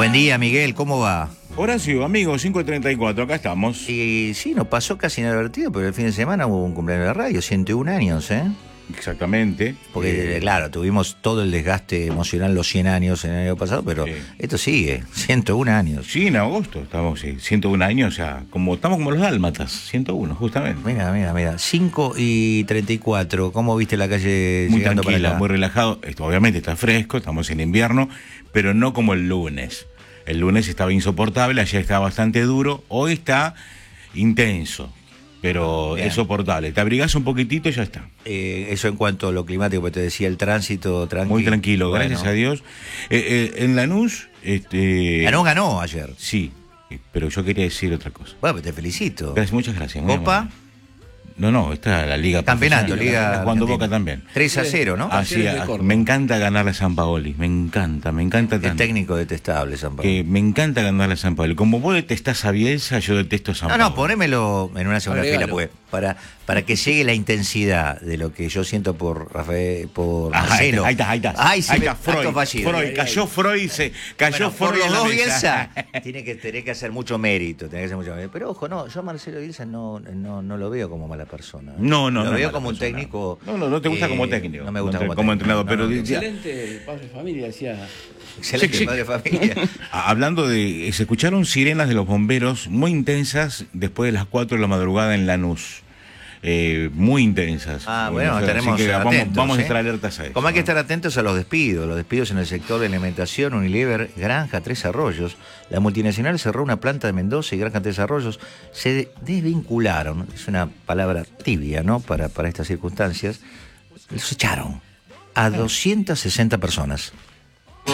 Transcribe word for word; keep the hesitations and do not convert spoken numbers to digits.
Buen día, Miguel, ¿cómo va? Horacio, amigo, cinco treinta y cuatro, acá estamos. Y sí, nos pasó casi inadvertido, pero el fin de semana hubo un cumpleaños de radio, ciento uno años, ¿eh? Exactamente. Porque, Eh, claro, tuvimos todo el desgaste emocional los cien años en el año pasado, pero Sí. esto sigue, ciento uno años. Sí, en agosto estamos, sí, ciento uno años, o sea, como, estamos como los dálmatas, ciento uno, justamente. Mira, mira, mira, cinco y treinta y cuatro, ¿cómo viste la calle Muy llegando para tranquila, acá? muy relajado. Esto, obviamente está fresco, estamos en invierno, pero no como el lunes. El lunes estaba insoportable, ayer estaba bastante duro, hoy está intenso, pero Bien. es soportable. Te abrigás un poquitito y ya está. Eh, eso en cuanto a lo climático, porque te decía el tránsito tranquilo. Muy tranquilo, Bueno. gracias a Dios. Eh, eh, en Lanús, este... Ganó, ganó ayer. Sí, pero yo quería decir otra cosa. Bueno, pues te felicito. Gracias, muchas gracias. muy Copa, amable. No, no, esta es la Liga campeonato, profesional. Liga. Está jugando Argentina. Boca también. tres a cero, ¿no? Así, de a- Córdoba. me encanta ganarle a San Paoli, me encanta, me encanta El tanto. técnico detestable, San Pablo. Que me encanta ganarle a San Paoli. Como vos detestás a Bielsa, yo detesto a San No, Paoli. no, ponémelo en una segunda Agregalo. fila, porque para, para que llegue la intensidad de lo que yo siento por Rafael, por Ah, ahí Marcelo. está, ahí está, ahí está. Ay, se Ahí me- está, Freud, acto fallido. Freud, cayó Freud, se cayó Bueno, por Freud los en la dos mesa. Bielsa tiene que tener que hacer mucho mérito, tiene que hacer mucho mérito. Pero ojo, no, yo a Marcelo Bielsa no, no, no lo veo como mala persona. ¿eh? No, no, Lo no es veo mala como un persona. técnico. No, no, no te gusta eh, como técnico. No me gusta No te- como, como técnico, entrenador, pero no, no. decía- Excelente padre de familia, decía. Excelente Sí, sí. padre de familia. Ah, Hablando de... Se escucharon sirenas de los bomberos muy intensas después de las cuatro de la madrugada en Lanús. Eh, muy intensas. Ah, Eh, bueno, o sea, estaremos así que vamos, atentos. vamos a ¿eh? estar alertas a eso. Como hay que estar atentos a los despidos, los despidos en el sector de alimentación, Unilever, Granja Tres Arroyos. La multinacional cerró una planta de Mendoza y Granja Tres Arroyos se de- desvincularon, es una palabra tibia, ¿no? Para, para estas circunstancias, los echaron a doscientas sesenta personas.